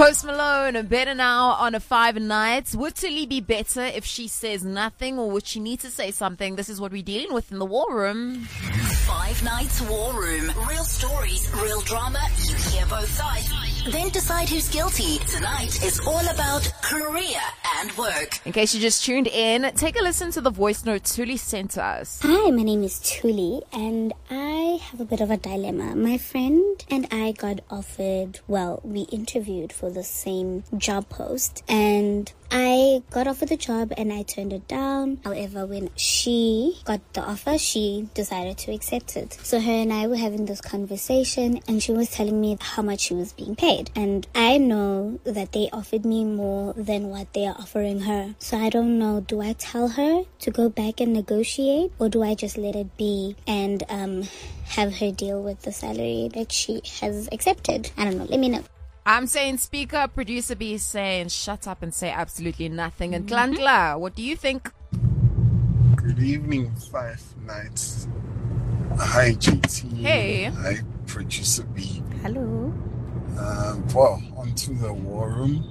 Post Malone, better now on a 5 nights. Would Thuli be better if she says nothing, or would she need to say something? This is what we're dealing with in the War Room. 5 Nights War Room. Real stories, real drama. You hear both sides. Then decide who's guilty. Tonight is all about career and work. In case you just tuned in, take a listen to the voice note Thuli sent to us. Hi, my name is Thuli, and I have a bit of a dilemma. My friend and I got offered, we interviewed for the same job post, and I got offered the job and I turned it down. However, when she got the offer, she decided to accept it. So her and I were having this conversation, and she was telling me how much she was being paid. And I know that they offered me more than what they are offering her. So I don't know, do I tell her to go back and negotiate, or do I just let it be and have her deal with the salary that she has accepted? I don't know. Let me know. I'm saying speak up. Producer B is saying shut up and say absolutely nothing. And Klantla, what do you think? Good evening, 5 Nights. Hi, JT. Hey. Hi, Producer B. Hello. Onto the War Room.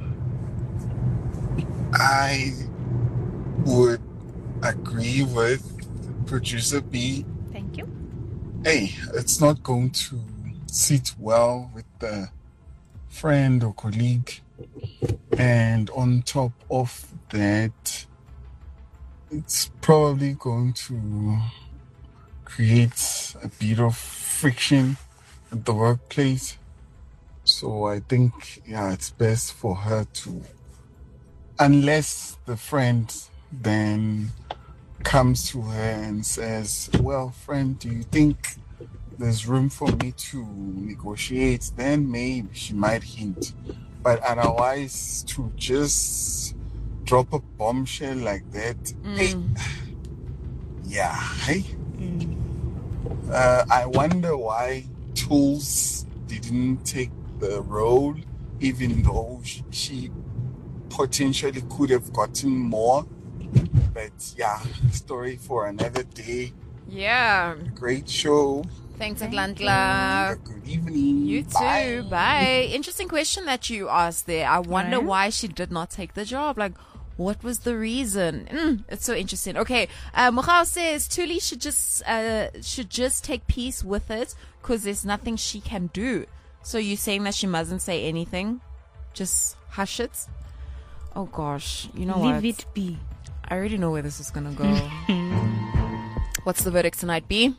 I would agree with Producer B. Thank you. Hey, it's not going to sit well with the friend or colleague, and on top of that, it's probably going to create a bit of friction at the workplace. So I think, it's best for her to, unless the friend then comes to her and says, well, friend, do you think there's room for me to negotiate? Then maybe she might hint. But otherwise, to just drop a bombshell like that, I wonder why Tools didn't take the role, even though she potentially could have gotten more. But story for another day. Yeah. Great show. Thanks, Atlantla. Good evening. You too. Bye. Interesting question that you asked there. I wonder why she did not take the job. Like, what was the reason? It's so interesting. Okay. Mukhao says Thuli should just take peace with it because there's nothing she can do. So you're saying that she mustn't say anything? Just hush it? Oh gosh. You know what? Leave it be. I already know where this is going to go. What's the verdict tonight, B?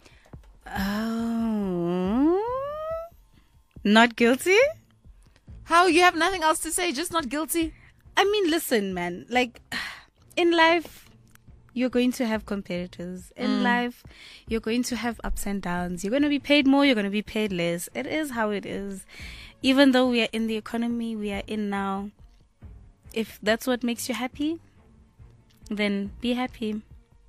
Not guilty? How? You have nothing else to say, just not guilty? I mean, listen, man. Like, in life, you're going to have competitors. In life, you're going to have ups and downs. You're going to be paid more, you're going to be paid less. It is how it is. Even though we are in the economy we are in now, if that's what makes you happy, then be happy.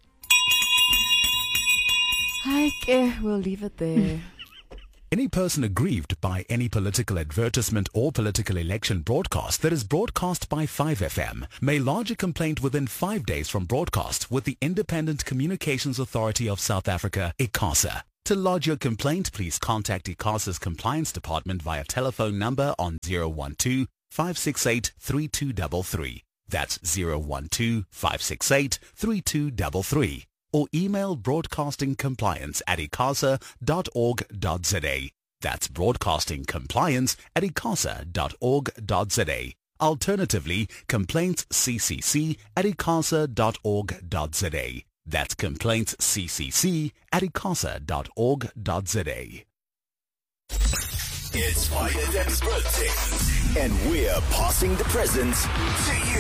Okay, we'll leave it there. Any person aggrieved by any political advertisement or political election broadcast that is broadcast by 5FM may lodge a complaint within 5 days from broadcast with the Independent Communications Authority of South Africa, ICASA. To lodge your complaint, please contact ICASA's Compliance Department via telephone number on 012-568-3233. That's 012-568-3233. Or email broadcastingcompliance@icasa.org.za. That's broadcastingcompliance@icasa.org.za. Alternatively, complaintsccc@icasa.org.za. That's complaintsccc@icasa.org.za. It's Fire Dad's birthday, and we're passing the presents to you.